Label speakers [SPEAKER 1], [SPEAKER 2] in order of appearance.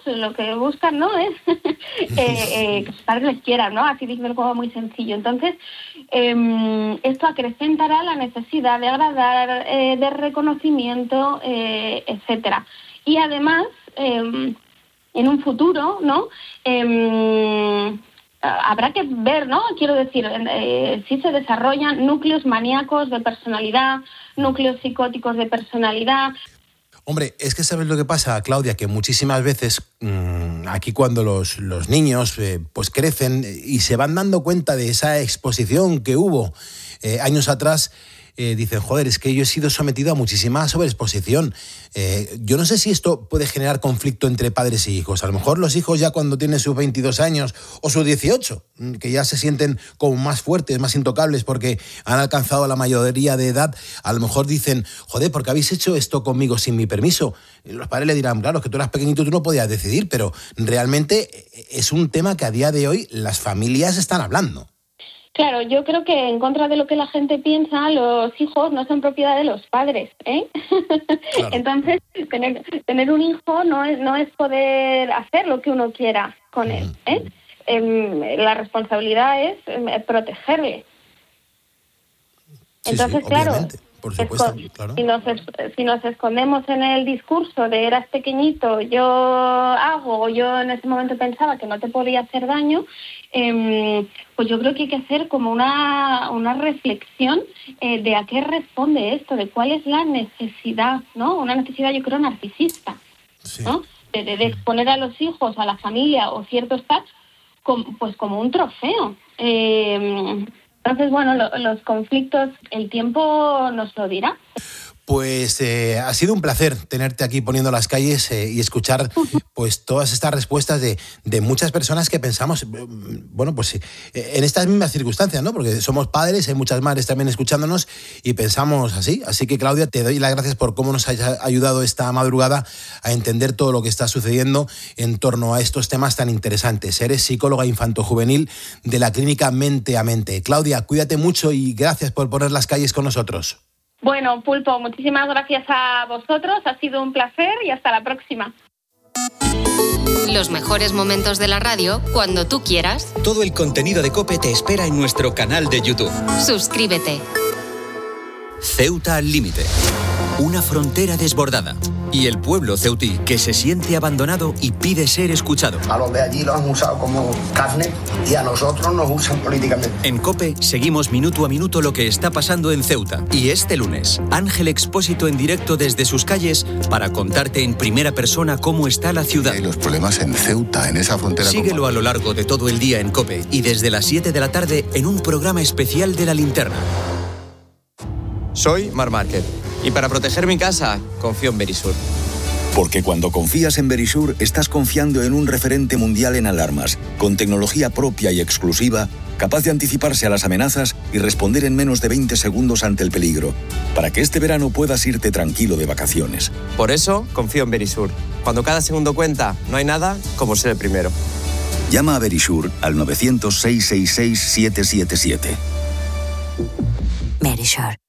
[SPEAKER 1] lo que buscan, ¿no? Es que sus padres les quieran, ¿no? Así diciendo como muy sencillo. Entonces, esto acrecentará la necesidad de agradar, de reconocimiento, etcétera. Y además, en un futuro, ¿no? Habrá que ver, ¿no? Quiero decir, si se desarrollan núcleos maníacos de personalidad, núcleos psicóticos de personalidad.
[SPEAKER 2] Hombre, es que ¿sabes lo que pasa, Claudia? Que muchísimas veces aquí cuando los niños pues crecen y se van dando cuenta de esa exposición que hubo años atrás, dicen, joder, es que yo he sido sometido a muchísima sobreexposición. Yo no sé si esto puede generar conflicto entre padres y hijos. A lo mejor los hijos ya cuando tienen sus 22 años o sus 18, que ya se sienten como más fuertes, más intocables porque han alcanzado la mayoría de edad, a lo mejor dicen, joder, ¿por qué habéis hecho esto conmigo sin mi permiso? Los padres le dirán, claro, es que tú eras pequeñito, tú no podías decidir, pero realmente es un tema que a día de hoy las familias están hablando.
[SPEAKER 1] Claro, yo creo que en contra de lo que la gente piensa, los hijos no son propiedad de los padres, ¿eh? Claro. Entonces, tener un hijo no es poder hacer lo que uno quiera con él, ¿eh? La responsabilidad es protegerle. Entonces, sí, claro,
[SPEAKER 2] por supuesto, claro.
[SPEAKER 1] Si nos escondemos en el discurso de eras pequeñito, yo hago, o yo en ese momento pensaba que no te podía hacer daño, pues yo creo que hay que hacer como una reflexión de a qué responde esto, de cuál es la necesidad, ¿no? Una necesidad, yo creo, narcisista, sí, ¿no? De exponer a los hijos, a la familia o ciertos packs, pues como un trofeo. Entonces, bueno, los conflictos, el tiempo nos lo dirá.
[SPEAKER 2] Pues ha sido un placer tenerte aquí poniendo las calles y escuchar pues todas estas respuestas de muchas personas que pensamos, bueno, pues en estas mismas circunstancias, ¿no? Porque somos padres, hay muchas madres también escuchándonos y pensamos así. Así que, Claudia, te doy las gracias por cómo nos has ayudado esta madrugada a entender todo lo que está sucediendo en torno a estos temas tan interesantes. Eres psicóloga infantojuvenil de la clínica Mente a Mente. Claudia, cuídate mucho y gracias por poner las calles con nosotros.
[SPEAKER 1] Bueno, Pulpo, muchísimas gracias a vosotros, ha sido un placer y hasta la próxima.
[SPEAKER 3] Los mejores momentos de la radio cuando tú quieras.
[SPEAKER 4] Todo el contenido de COPE te espera en nuestro canal de YouTube.
[SPEAKER 3] Suscríbete.
[SPEAKER 4] Ceuta al límite. Una frontera desbordada. Y el pueblo ceutí que se siente abandonado y pide ser escuchado.
[SPEAKER 5] A los de allí los han usado como carne y a nosotros nos usan políticamente.
[SPEAKER 4] En COPE seguimos minuto a minuto lo que está pasando en Ceuta. Y este lunes, Ángel Expósito en directo desde sus calles para contarte en primera persona cómo está la ciudad.
[SPEAKER 6] Y los problemas en Ceuta, en esa frontera.
[SPEAKER 4] Síguelo a lo largo de todo el día en COPE y desde las 7 de la tarde en un programa especial de La Linterna.
[SPEAKER 7] Soy Marc Márquez y para proteger mi casa confío en Verisur.
[SPEAKER 8] Porque cuando confías en Verisur, estás confiando en un referente mundial en alarmas, con tecnología propia y exclusiva, capaz de anticiparse a las amenazas y responder en menos de 20 segundos ante el peligro, para que este verano puedas irte tranquilo de vacaciones.
[SPEAKER 7] Por eso confío en Verisur. Cuando cada segundo cuenta, no hay nada como ser el primero.
[SPEAKER 8] Llama a Verisur al 900-666-777.
[SPEAKER 9] Verisur.